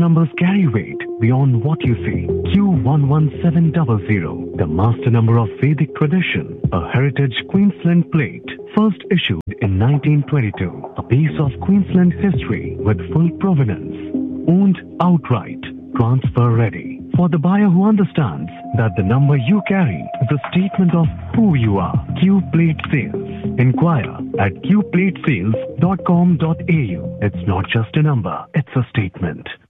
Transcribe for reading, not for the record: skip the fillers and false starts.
numbers carry weight beyond what you see. Q11700, the master number of Vedic tradition, a heritage Queensland plate, first issued in 1922, a piece of Queensland history with full provenance, owned outright, transfer ready. For the buyer who understands that the number you carry is a statement of who you are. Q Plate Sales. Inquire at qplatesales.com.au. It's not just a number, it's a statement.